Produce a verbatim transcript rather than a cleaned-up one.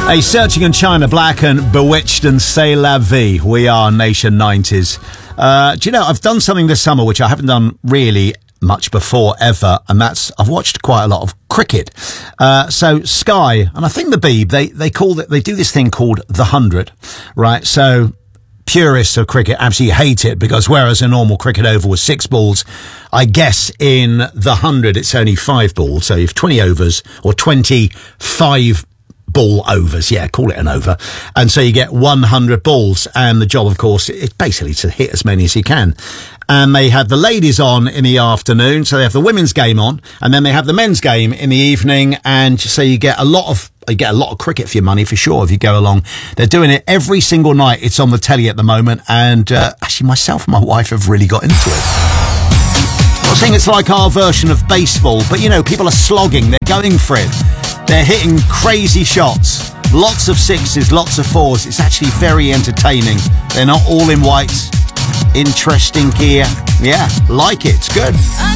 A Searching in China Black and Bewitched and C'est La Vie. We are Nation nineties. Uh, do you know, I've done something this summer which I haven't done really much before ever, and that's I've watched quite a lot of cricket. Uh, so Sky, and I think the Beeb, they, they call it, they do this thing called The Hundred, right? So purists of cricket absolutely hate it because whereas a normal cricket over was six balls, I guess in The Hundred it's only five balls. So you've twenty overs or twenty-five ball overs, yeah, call it an over. And so you get one hundred balls, and the job, of course, is basically to hit as many as you can. And they have the ladies on in the afternoon, so they have the women's game on, and then they have the men's game in the evening, and so you get a lot of you get a lot of cricket for your money, for sure, if you go along. They're doing it every single night. It's on the telly at the moment, and uh, actually myself and my wife have really got into it. I'm not saying it's like our version of baseball, but, you know, people are slogging, they're going for it. They're hitting crazy shots, lots of sixes, lots of fours. It's actually very entertaining. They're not all in white. Interesting gear. Yeah, like it. It's good.